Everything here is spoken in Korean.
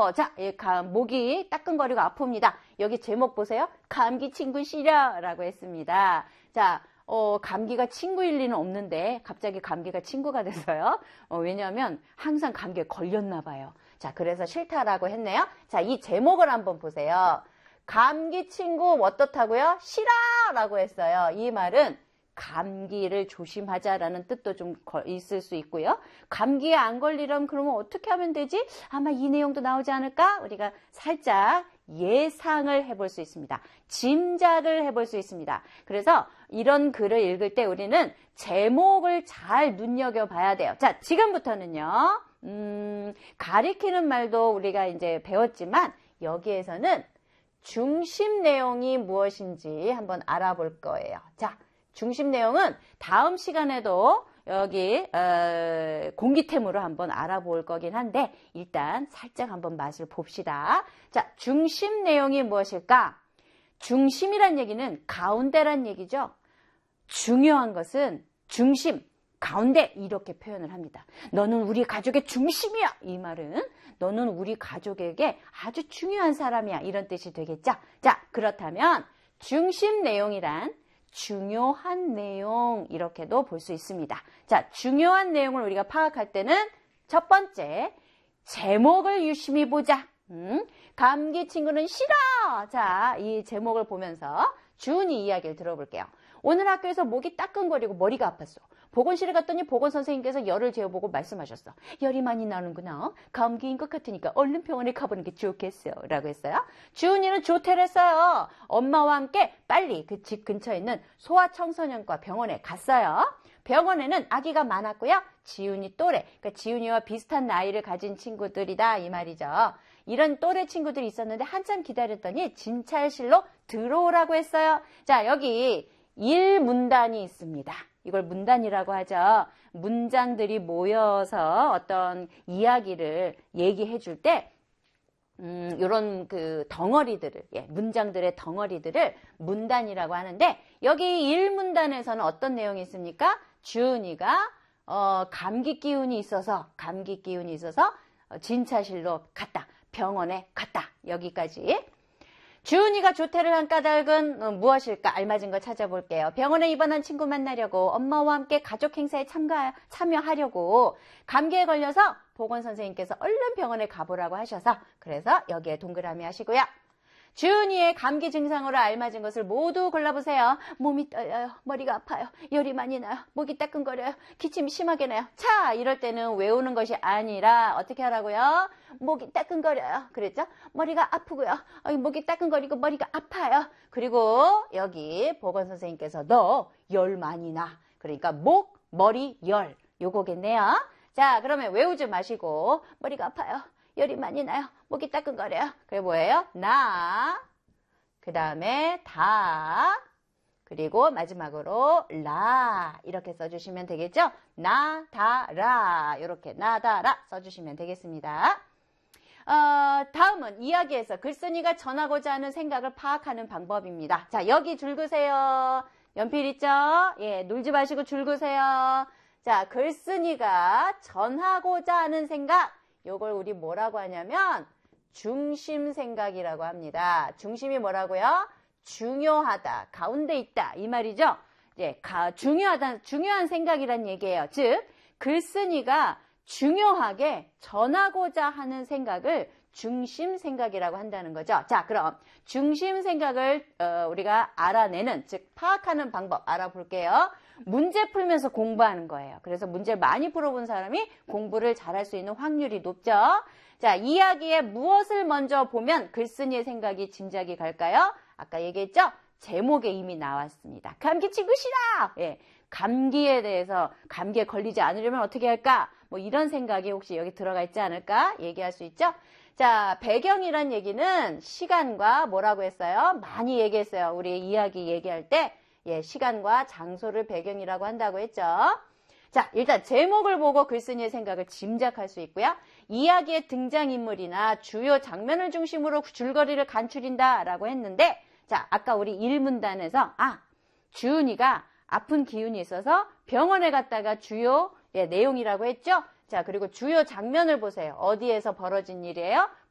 싫어. 자, 목이 따끔거리고 아픕니다. 여기 제목 보세요. 감기 친구 싫어 라고 했습니다. 자, 감기가 친구일 리는 없는데 갑자기 감기가 친구가 됐어요. 왜냐하면 항상 감기에 걸렸나 봐요. 자, 그래서 싫다라고 했네요. 자, 이 제목을 한번 보세요. 감기 친구 어떻다고요? 싫어 라고 했어요. 이 말은 감기를 조심하자라는 뜻도 좀 있을 수 있고요. 감기에 안 걸리려면 그러면 어떻게 하면 되지? 아마 이 내용도 나오지 않을까? 우리가 살짝 예상을 해볼 수 있습니다. 짐작을 해볼 수 있습니다. 그래서 이런 글을 읽을 때 우리는 제목을 잘 눈여겨봐야 돼요. 자, 지금부터는요. 가리키는 말도 우리가 이제 배웠지만 여기에서는 중심 내용이 무엇인지 한번 알아볼 거예요. 자, 중심 내용은 다음 시간에도 여기 공기템으로 한번 알아볼 거긴 한데 일단 살짝 한번 맛을 봅시다. 자, 중심 내용이 무엇일까? 중심이란 얘기는 가운데란 얘기죠. 중요한 것은 중심, 가운데 이렇게 표현을 합니다. 너는 우리 가족의 중심이야. 이 말은 너는 우리 가족에게 아주 중요한 사람이야. 이런 뜻이 되겠죠. 자, 그렇다면 중심 내용이란 중요한 내용 이렇게도 볼 수 있습니다. 자, 중요한 내용을 우리가 파악할 때는 첫 번째, 제목을 유심히 보자. 감기 친구는 싫어. 자, 이 제목을 보면서 주은이 이야기를 들어볼게요. 오늘 학교에서 목이 따끔거리고 머리가 아팠어. 보건실에 갔더니 보건선생님께서 열을 재어보고 말씀하셨어. 열이 많이 나는구나. 감기인 것 같으니까 얼른 병원에 가보는 게 좋겠어. 라고 했어요. 주은이는 좋대랬어요. 엄마와 함께 빨리 그 집 근처에 있는 소아청소년과 병원에 갔어요. 병원에는 아기가 많았고요. 지훈이 또래, 그러니까 지훈이와 비슷한 나이를 가진 친구들이다 이 말이죠. 이런 또래 친구들이 있었는데 한참 기다렸더니 진찰실로 들어오라고 했어요. 자, 여기 1문단이 있습니다. 이걸 문단이라고 하죠. 문장들이 모여서 어떤 이야기를 얘기해 줄 때 이런 그 덩어리들을, 문장들의 덩어리들을 문단이라고 하는데 여기 1문단에서는 어떤 내용이 있습니까? 주은이가 감기 기운이 있어서 진찰실로 갔다. 병원에 갔다. 여기까지. 주은이가 조퇴를 한 까닭은 무엇일까? 알맞은 거 찾아볼게요. 병원에 입원한 친구 만나려고, 엄마와 함께 가족 행사에 참여하려고, 감기에 걸려서 보건선생님께서 얼른 병원에 가보라고 하셔서, 그래서 여기에 동그라미 하시고요. 주은이의 감기 증상으로 알맞은 것을 모두 골라보세요. 몸이 떨려요. 머리가 아파요. 열이 많이 나요. 목이 따끔거려요. 기침이 심하게 나요. 자, 이럴 때는 외우는 것이 아니라 어떻게 하라고요? 목이 따끔거려요. 그랬죠? 머리가 아프고요. 목이 따끔거리고 머리가 아파요. 그리고 여기 보건선생님께서 너 열 많이 나. 그러니까 목, 머리, 열. 요거겠네요. 자, 그러면 외우지 마시고 머리가 아파요. 열이 많이 나요. 목이 따끔거려요. 그게 뭐예요? 나, 그 다음에 다, 그리고 마지막으로 라 이렇게 써주시면 되겠죠? 나, 다, 라 이렇게 나, 다, 라 써주시면 되겠습니다. 다음은 이야기에서 글쓴이가 전하고자 하는 생각을 파악하는 방법입니다. 자, 여기 줄 그세요. 연필 있죠? 예, 놀지 마시고 줄 그세요. 자, 글쓴이가 전하고자 하는 생각, 요걸 우리 뭐라고 하냐면 중심 생각이라고 합니다. 중심이 뭐라고요? 중요하다, 가운데 있다 이 말이죠. 예, 중요한 생각이란 얘기예요. 즉 글쓴이가 중요하게 전하고자 하는 생각을 중심 생각이라고 한다는 거죠. 자, 그럼 중심 생각을 우리가 알아내는, 즉 파악하는 방법 알아볼게요. 문제 풀면서 공부하는 거예요. 그래서 문제를 많이 풀어본 사람이 공부를 잘할 수 있는 확률이 높죠. 자, 이야기에 무엇을 먼저 보면 글쓴이의 생각이 짐작이 갈까요? 아까 얘기했죠? 제목에 이미 나왔습니다. 감기 친구 싫어! 예, 감기에 대해서, 감기에 걸리지 않으려면 어떻게 할까? 뭐 이런 생각이 혹시 여기 들어가 있지 않을까? 얘기할 수 있죠? 자, 배경이란 얘기는 시간과 뭐라고 했어요? 많이 얘기했어요. 우리 이야기 얘기할 때. 예, 시간과 장소를 배경이라고 한다고 했죠. 자, 일단 제목을 보고 글쓴이의 생각을 짐작할 수 있고요. 이야기의 등장인물이나 주요 장면을 중심으로 줄거리를 간추린다라고 했는데, 자, 아까 우리 1문단에서 주은이가 아픈 기운이 있어서 병원에 갔다가 주요 내용이라고 했죠. 자, 그리고 주요 장면을 보세요. 어디에서 벌어진 일이에요?